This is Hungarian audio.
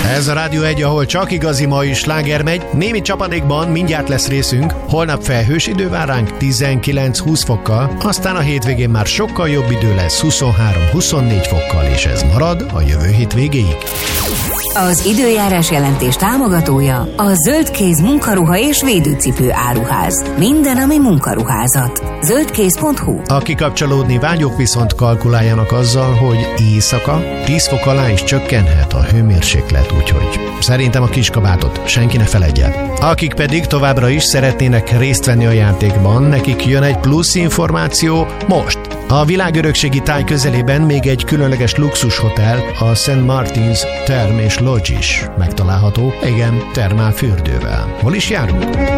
Ez a Rádió 1, ahol csak igazi mai sláger megy. Némi csapadékban mindjárt lesz részünk. Holnap felhős idő vár ránk 19-20 fokkal, aztán a hétvégén már sokkal jobb idő lesz 23-24 fokkal, és ez marad a jövő hét végéig. Az időjárás jelentés támogatója a Zöldkéz munkaruha és védőcipő áruház. Minden, ami munkaruházat. Zöldkéz.hu. A kikapcsolódni vágyók viszont kalkuláljanak azzal, hogy éjszaka 10 fok alá is csökkenhet a hőmérséklet, úgyhogy szerintem a kiskabátot senki ne feledje. Akik pedig továbbra is szeretnének részt venni a játékban, nekik jön egy plusz információ most. A világörökségi táj közelében még egy különleges luxushotel, a St. Martin's Term és Lodge is megtalálható, igen, termálfürdővel. Hol is járunk?